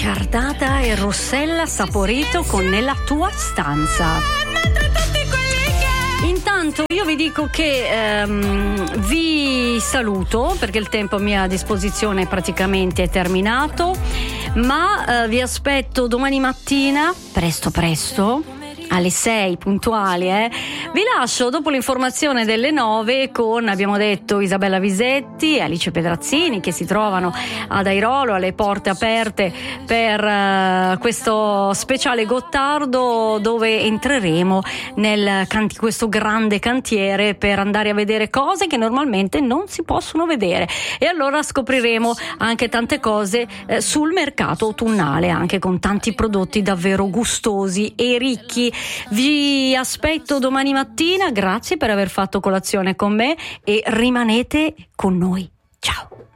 moscardata e rossella saporito con nella tua stanza. Intanto io vi dico che vi saluto perché il tempo a mia disposizione praticamente è terminato, ma vi aspetto domani mattina presto alle 6 puntuali. Vi lascio dopo l'informazione delle 9 con, abbiamo detto, Isabella Visetti e Alice Pedrazzini, che si trovano ad Airolo alle porte aperte per questo speciale Gottardo, dove entreremo nel questo grande cantiere per andare a vedere cose che normalmente non si possono vedere, e allora scopriremo anche tante cose sul mercato autunnale, anche con tanti prodotti davvero gustosi e ricchi. Vi aspetto domani mattina, grazie per aver fatto colazione con me e rimanete con noi. Ciao.